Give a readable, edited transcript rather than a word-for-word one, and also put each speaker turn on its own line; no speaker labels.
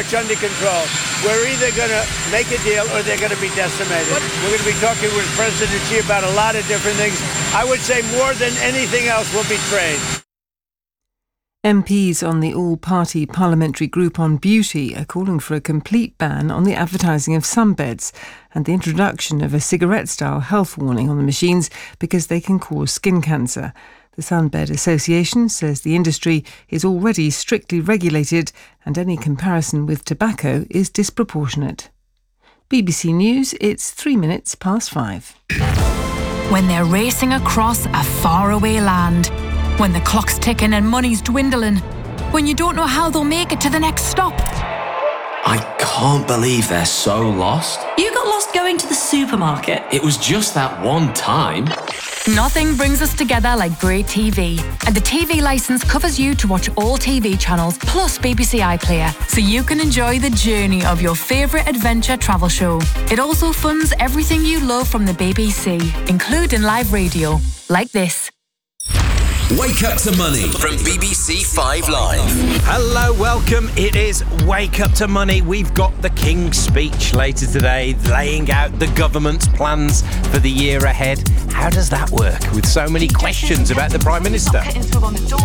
much under control. We're either going to make a deal or they're going to be decimated. We're going to be talking with President Xi about a lot of different things. I would say more than anything else will be trade.
MPs on the all-party parliamentary group on beauty are calling for a complete ban on the advertising of sunbeds and the introduction of a cigarette-style health warning on the machines because they can cause skin cancer. The Sunbed Association says the industry is already strictly regulated and any comparison with tobacco is disproportionate. BBC News, it's 5:03.
When they're racing across a faraway land, when the clock's ticking and money's dwindling, when you don't know how they'll make it to the next stop.
I can't believe they're so lost.
You got lost going to the supermarket.
It was just that one time.
Nothing brings us together like great TV. And the TV licence covers you to watch all TV channels plus BBC iPlayer, so you can enjoy the journey of your favourite adventure travel show. It also funds everything you love from the BBC, including live radio, like this.
Wake Up to Money from BBC 5 Live.
Hello, welcome. It is Wake Up to Money. We've got the King's Speech later today, laying out the government's plans for the year ahead. How does that work with so many questions about the Prime Minister?